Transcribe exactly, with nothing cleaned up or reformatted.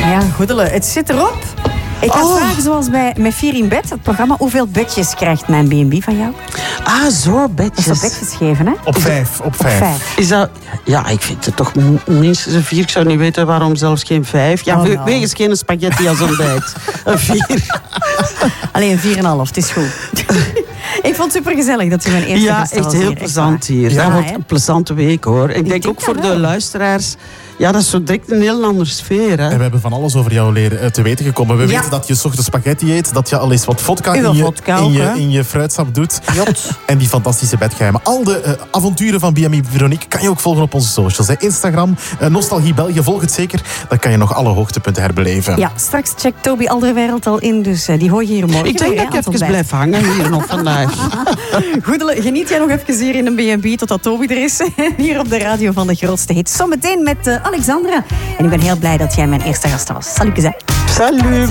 Ja, goedele. Het zit erop. Ik had Oh. vragen zoals bij Met Vier in Bed, het programma. Hoeveel bedjes krijgt mijn B en B van jou? Ah, zo bedjes. Dat is op bedjes geven, hè? Op vijf, op Op vijf. vijf. Is dat... Ja, ik vind het toch m- minstens een vier. Ik zou niet weten waarom zelfs geen vijf. Ja, Oh, we- nou. wegens geen spaghetti als ontbijt. Een vier. Alleen een vier en een half, het is goed. Ik vond het supergezellig dat u mijn eerste Ja, gast echt was heel hier, plezant waar. hier. Ja, Dat wordt hè? een plezante week, hoor. Ik denk denk ook dat voor de wel. luisteraars... Ja, dat is zo direct een heel andere sfeer, hè. En we hebben van alles over jou leren, eh, te weten gekomen. We Ja. weten dat je 's ochtends spaghetti eet, dat je al eens wat vodka Uw in je, vodka in, ook, je, hè? in je fruitsap doet. Jot. En die fantastische bedgeheimen. Al de uh, avonturen van B en B Veronique kan je ook volgen op onze socials. Hè. Instagram, uh, Nostalgie België, volg het zeker. Dan kan je nog alle hoogtepunten herbeleven. Ja, straks checkt Toby Alderwereld al in, dus uh, die hoor je hier morgen. Ik denk weer, dat hè, ik aan het even ontbijt. blijf hangen hier nog vandaag. Goedele, geniet jij nog even hier in een B en B totdat Toby er is. Hier op de radio van de grootste hit. Zometeen met uh, Alexandra. En ik ben heel blij dat jij mijn eerste gast was. Salut, hè. Salut.